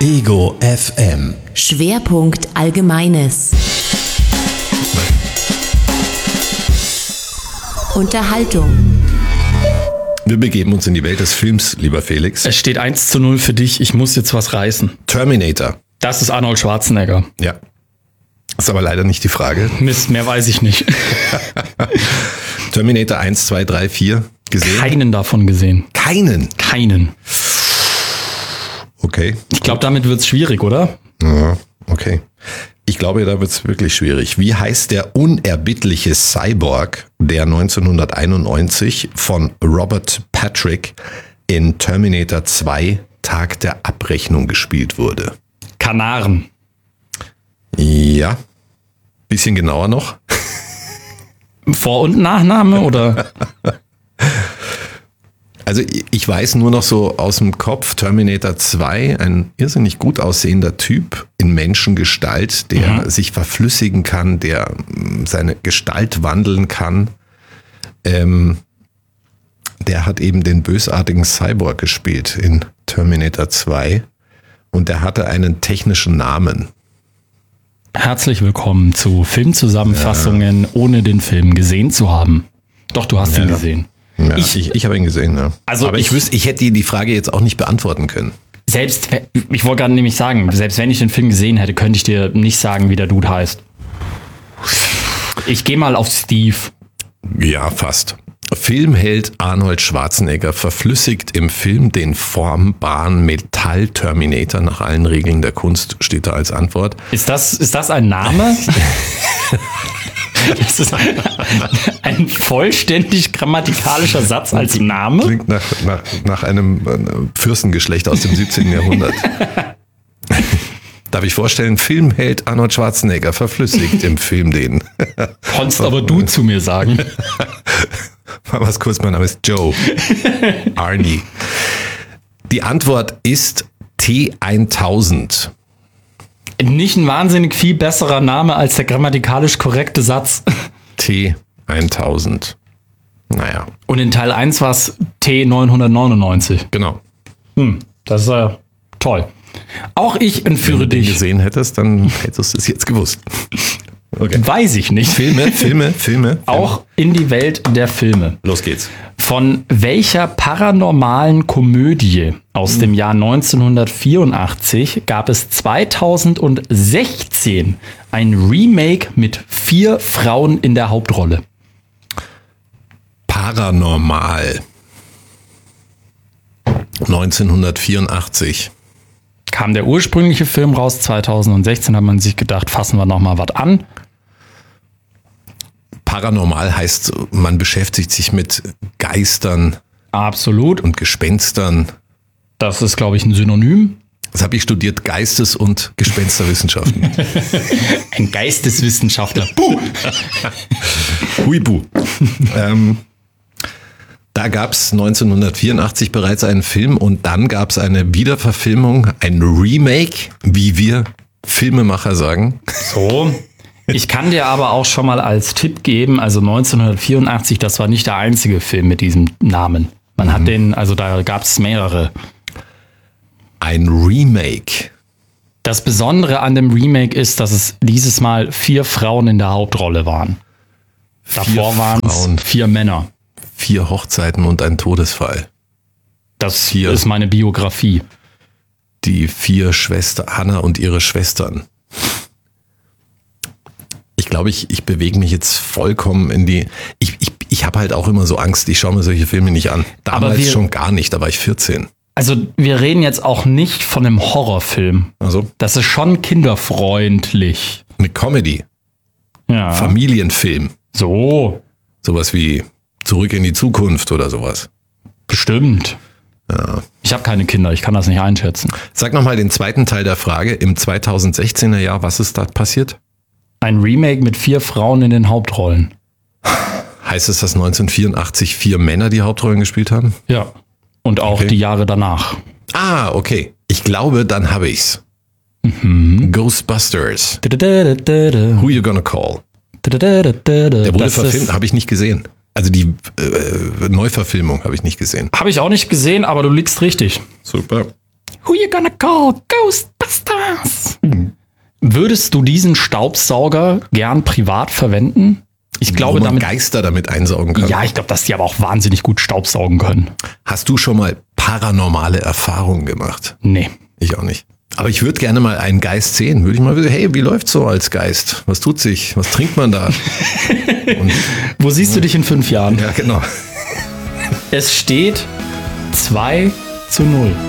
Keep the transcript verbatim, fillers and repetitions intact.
Ego F M. Schwerpunkt Allgemeines. Unterhaltung. Wir begeben uns in die Welt des Films, lieber Felix. Es steht eins zu null für dich. Ich muss jetzt was reißen. Terminator. Das ist Arnold Schwarzenegger. Ja. Ist aber leider nicht die Frage. Mist, mehr weiß ich nicht. Terminator eins, zwei, drei, vier gesehen? Keinen davon gesehen. Keinen? Keinen. Okay. Ich glaube, damit wird's schwierig, oder? Ja, okay. Ich glaube, da wird's wirklich schwierig. Wie heißt der unerbittliche Cyborg, der neunzehnhunderteinundneunzig von Robert Patrick in Terminator zwei Tag der Abrechnung gespielt wurde? Kanaren. Ja. Bisschen genauer noch. Vor- und Nachname, oder? Also ich weiß nur noch so aus dem Kopf, Terminator zwei, ein irrsinnig gut aussehender Typ in Menschengestalt, der mhm. sich verflüssigen kann, der seine Gestalt wandeln kann. Ähm, der hat eben den bösartigen Cyborg gespielt in Terminator zwei und der hatte einen technischen Namen. Herzlich willkommen zu Filmzusammenfassungen, ja. ohne den Film gesehen zu haben. Doch, du hast ja. ihn gesehen. Ja, ich ich, ich habe ihn gesehen, ja. Also aber ich, ich wüsste, ich hätte die Frage jetzt auch nicht beantworten können. Selbst, ich wollte gerade nämlich sagen, selbst wenn ich den Film gesehen hätte, könnte ich dir nicht sagen, wie der Dude heißt. Ich gehe mal auf Steve. Ja, fast. Filmheld Arnold Schwarzenegger verflüssigt im Film den formbaren Metall-Terminator nach allen Regeln der Kunst, steht da als Antwort. Ist das, ist das ein Name? Das ist ein, ein vollständig grammatikalischer Satz als Name? Klingt nach, nach, nach einem Fürstengeschlecht aus dem siebzehnten Jahrhundert. Darf ich vorstellen, Filmheld Arnold Schwarzenegger verflüssigt im Film den. Konntest aber du zu mir sagen. Mal was kurz, mein Name ist Joe. Arnie. Die Antwort ist T tausend. Nicht ein wahnsinnig viel besserer Name als der grammatikalisch korrekte Satz. T tausend. Naja. Und in Teil eins war es T neunhundertneunundneunzig. Genau. Hm, das ist ja äh, toll. Auch ich entführe Wenn du dich. den gesehen hättest, dann hättest du es jetzt gewusst. Okay. Weiß ich nicht. Filme, Filme, Filme. Auch in die Welt der Filme. Los geht's. Von welcher paranormalen Komödie aus dem Jahr neunzehnhundertvierundachtzig gab es zweitausendsechzehn ein Remake mit vier Frauen in der Hauptrolle? Paranormal. neunzehnhundertvierundachtzig. Kam der ursprüngliche Film raus, zweitausendsechzehn hat man sich gedacht, fassen wir noch mal was an. Paranormal heißt, man beschäftigt sich mit Geistern. Absolut. Und Gespenstern. Das ist, glaube ich, ein Synonym. Das habe ich studiert, Geistes- und Gespensterwissenschaften. Ein Geisteswissenschaftler. Buh! Huibu. ähm, da gab es neunzehnhundertvierundachtzig bereits einen Film und dann gab es eine Wiederverfilmung, ein Remake, wie wir Filmemacher sagen. So. Ich kann dir aber auch schon mal als Tipp geben, also neunzehnhundertvierundachtzig, das war nicht der einzige Film mit diesem Namen. Man mhm. hat den, also da gab es mehrere. Ein Remake. Das Besondere an dem Remake ist, dass es dieses Mal vier Frauen in der Hauptrolle waren. Davor waren es vier Männer. Vier Hochzeiten und ein Todesfall. Das hier ist meine Biografie. Die vier Schwestern, Hannah und ihre Schwestern. Ich glaube, ich, ich bewege mich jetzt vollkommen in die... Ich, ich, ich habe halt auch immer so Angst, ich schaue mir solche Filme nicht an. Damals wir, schon gar nicht, da war ich vierzehn. Also wir reden jetzt auch nicht von einem Horrorfilm. Also? Das ist schon kinderfreundlich. Eine Comedy. Ja. Familienfilm. So. Sowas wie Zurück in die Zukunft oder sowas. Bestimmt. Ja. Ich habe keine Kinder, ich kann das nicht einschätzen. Sag nochmal den zweiten Teil der Frage. Im zweitausendsechzehner Jahr, was ist da passiert? Ein Remake mit vier Frauen in den Hauptrollen. Heißt es, dass neunzehnhundertvierundachtzig vier Männer die Hauptrollen gespielt haben? Ja. Und auch okay. die Jahre danach. Ah, okay. Ich glaube, dann habe ich's. Mhm. Ghostbusters. Da, da, da, da, da. Who You Gonna Call? Da, da, da, da, da. Der wurde Das verfilmt, habe ich nicht gesehen. Also die äh, Neuverfilmung habe ich nicht gesehen. Habe ich auch nicht gesehen, aber du liegst richtig. Super. Who you gonna call? Ghostbusters. ist das? Würdest du diesen Staubsauger gern privat verwenden? Ich glaube, Wo man damit Geister damit einsaugen kann. Ja, ich glaube, dass die aber auch wahnsinnig gut staubsaugen können. Hast du schon mal paranormale Erfahrungen gemacht? Nee. Ich auch nicht. Aber ich würde gerne mal einen Geist sehen. Würde ich mal wissen, hey, wie läuft's so als Geist? Was tut sich? Was trinkt man da? Und, Wo siehst du dich in fünf Jahren? ja, genau. Es steht zwei zu null.